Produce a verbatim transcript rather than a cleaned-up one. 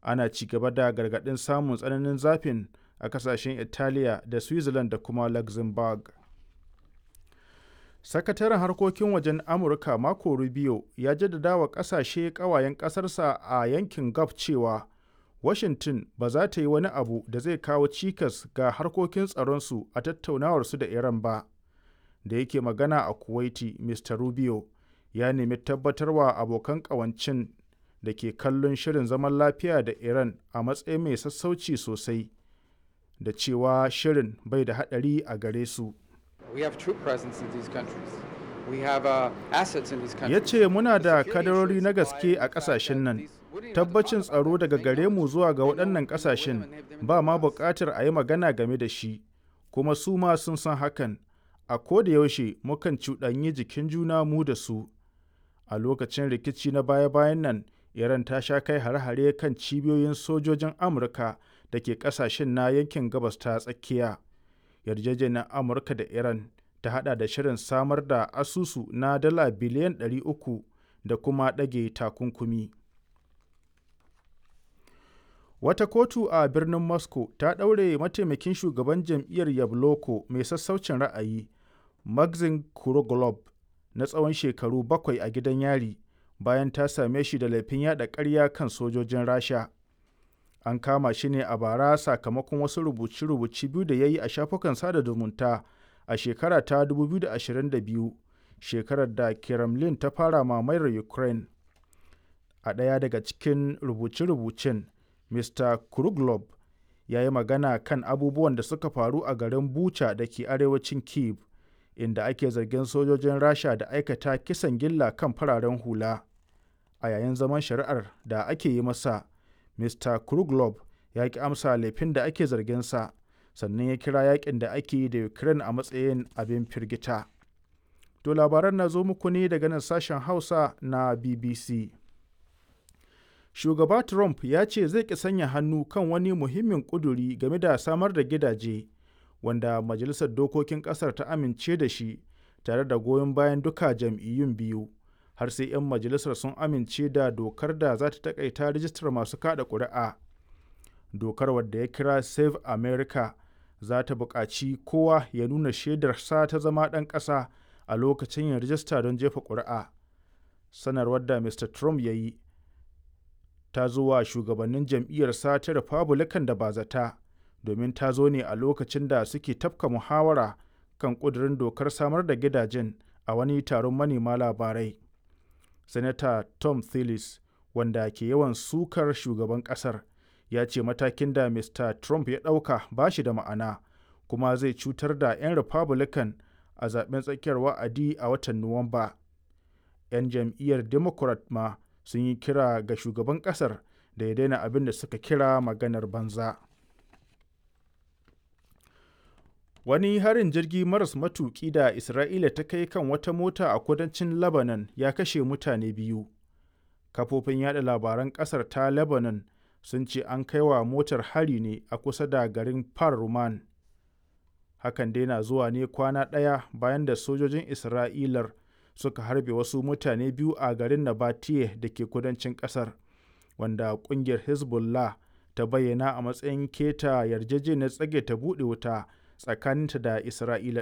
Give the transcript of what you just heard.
ana ci gaba da gargaɗin samun tsananin zafin a ƙasashen Italiya da Switzerland da kuma Luxembourg. Sakataren harkokin wajen Amurka Marco Rubio ya jaddada wa ƙasashe ƙawayen ƙasarsa a yankin Gulf cewa Washington ba za ta yi wani abu da zai kawo cikas ga harkokin tsaronsu a tattaunawarsu da Iran ba. Da yake magana a Kuwaiti, Mister Rubio ya nemi tabbatarwa abokan ƙawancin da ke kallon shirin zaman lafiya da Iran a matsayin mai sassauci sosai, da cewa shirin bai da haɗari a gare su. Ya ce muna da kadarori na gaske a ƙasashen nan, tabbacin tsaro daga gare mu zuwa ga waɗannan ƙasashen ba ma buƙatar a yi magana game da shi, kuma su ma sun san hakan, a koda yaushe mukan cuɗanyi jikin juna mu da su. A lokacin rikici na baya-bayan nan, Iran ta sha kai hare-hare kan cibiyoyin sojojin Amurka da ke ƙasashen na yankin Gabas ta Tsakiya. Yarjejeniyar Amurka da Iran ta haɗa da shirin samar da asusu na dala biliyan ɗari uku da kuma ɗage takunkumi. Wata kotu a birnin Moscow ta ɗaure mataimakin shugaban jam'iyyar Yabloko mai sassaucin ra'ayi, Maxim Kuroglob, na tsawon shekaru bakwai a gidan yari bayan ta same shi da laifin yaɗa ƙarya kan sojojin Rasha. An kama shi ne a bara sakamakon wasu rubuce-rubuce biyu da ya yi a shafukan sada zumunta a shekara ta dubu biyu da ashirin da biyu, shekarar da Kremlin ta fara mamayar Ukraine. A ɗaya daga cikin rubuce-rubucen, Mister Kuroglob ya yi magana kan abubuwan da suka faru a garin Bucha da ke arewacin Kyiv, inda ake zargin sojojin Rasha da aikata kisan gilla kan fararen hula. A yayin zaman shari'ar da ake yi masa, Mister Kuroglob ya ki amsa laifin da ake zarginsa, sannan ya kira yakin da ake yi da Ukraine a matsayin abin firgita. To labaran na zo muku ne daga nan sashen Hausa na B B C. Shugaba Trump ya ce zai ki sanya hannu kan wani muhimmin ƙuduri game da samar da gidaje, wanda Majalisar Dokokin ƙasar ta amince da shi tare da goyon bayan duka jam'iyyun biyu, har sai 'yan majalisar sun amince da dokar da za ta taƙaita rijistar masu kaɗa ƙuri'a. Dokar, wadda ya kira Save America, za ta buƙaci kowa ya nuna shaidarsa ta zama ɗan ƙasa a lokacin yin rijista don jefa ƙuri'a. Sanarwar da Mister Trump ya yi ta zo wa shugabannin jam'iyyarsa ta Republican da bazata, domin ta zo ne a lokacin da suke tafka muhawara kan ƙudurin dokar samar da gidajen a wani taron manema labarai. Sanata Tom Tillis, wanda ke yawan sukar shugaban ƙasar, ya ce matakin da Mister Trump ya ɗauka ba shi da ma'ana, kuma zai cutar da 'yan Republican a zaben tsakiyar wa'adi a watan Nuwamba. 'Yan jam'iyyar Democrat ma sun yi kira ga shugaban ƙasar da ya daina abin da suka kira maganar banza. Wani harin jirgi maras matuƙi da Isra'ila ta kai kan wata mota a kudancin Lebanon ya kashe mutane biyu. Kafofin yada labaran ƙasar ta Lebanon sun ce an kai wa motar hari ne a kusa da garin Par Ruman. Hakan dai na zuwa ne kwana ɗaya bayan da sojojin Isra'ilar suka harbe wasu mutane biyu a garin Nabateye da ke kudancin ƙasar, wanda ƙungiyar Hezbollah ta bayyana a matsayin keta yarjejeniyar tsagaita buɗe wuta tsakaninta da Isra'ila